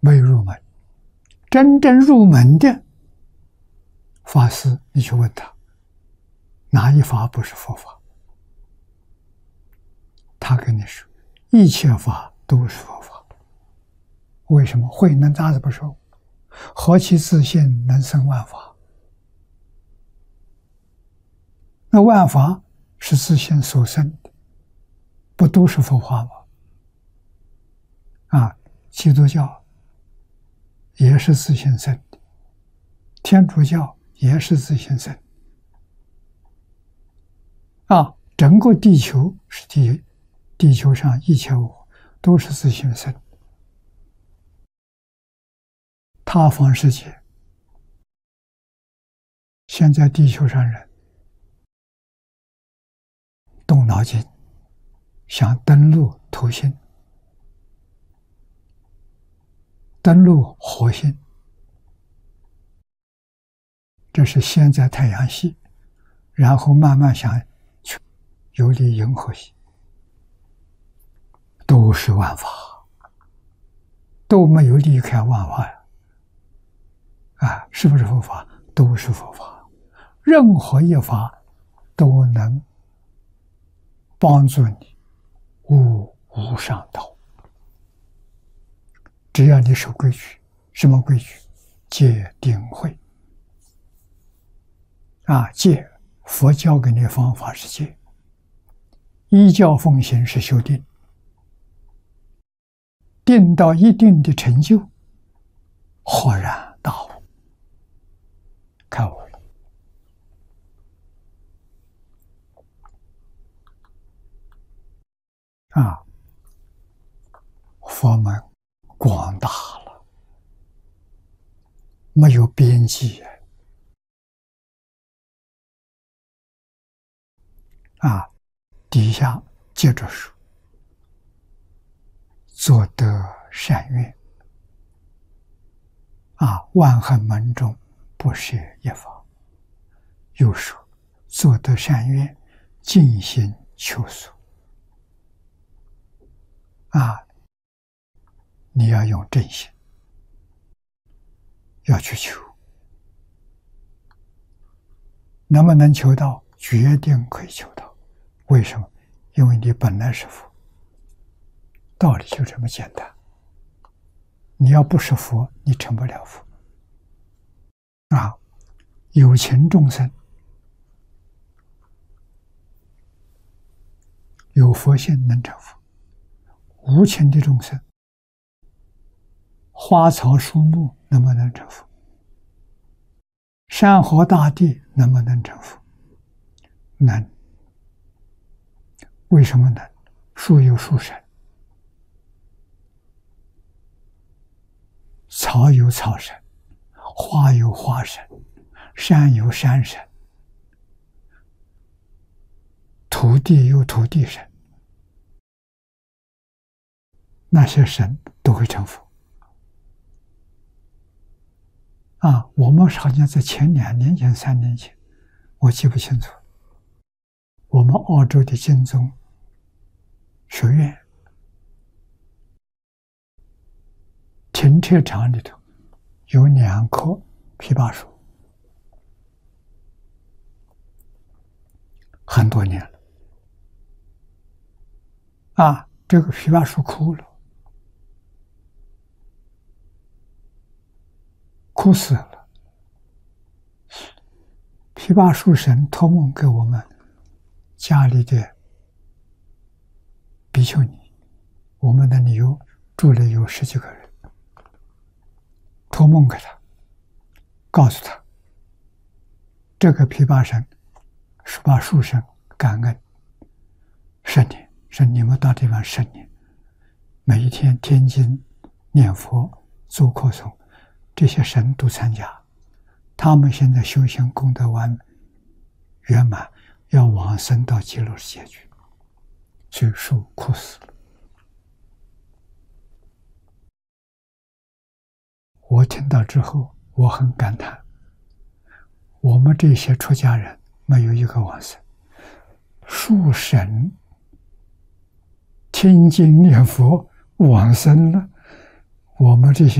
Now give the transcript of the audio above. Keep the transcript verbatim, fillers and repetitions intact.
没有入门。真正入门的法师，你去问他，哪一法不是佛法？他跟你说，一切法都是佛法。为什么？慧能咋子不说？何其自性，能生万法。那万法是自性所生的，不都是佛法吗？啊，基督教也是自性生的，天主教也是自性生的。啊，整个地球是地，地球上一切物都是自性生的。他方世界，现在地球上人动脑筋，想登陆土星，登陆火星，这是先在太阳系，然后慢慢想去游离银河系，都是万法，都没有离开万法呀！啊，是不是佛法？都是佛法，任何一法都能帮助你悟无上道。只要你守规矩，什么规矩？戒定慧。啊，戒，佛教给你的方法是戒，依教奉行是修定，定到一定的成就，豁然大悟，开悟了。啊，佛门广大了，没有边际。啊，底下接着说，做得善愿。啊，万行门中不舍一法。又说，做得善愿，尽心求索。啊，你要用真心，要去求，能不能求到？决定可以求到。为什么？因为你本来是佛，道理就这么简单。你要不是佛，你成不了佛。啊，有情众生有佛性能成佛，无情的众生，花草树木能不能成佛？山河大地能不能成佛？能。为什么能？树有树神，草有草神，花有花神，山有山神，土地有土地神，那些神都会成佛。啊，我们好像在前两年前、三年前，我记不清楚，我们澳洲的金宗学院停车场里头有两棵枇杷树，很多年了。啊，这个枇杷树枯了，枯死了。枇杷树神托梦给我们家里的比丘尼，我们那里有住了有十几个人，托梦给他，告诉他，这个枇杷神是把树神感恩十年，是你们到地方十年，每一天听经念佛做课诵，这些神都参加，他们现在修行功德完圆满，要往生到极乐世界去，所以树枯死了。我听到之后，我很感叹，我们这些出家人没有一个往生，树神听经念佛往生了，我们这些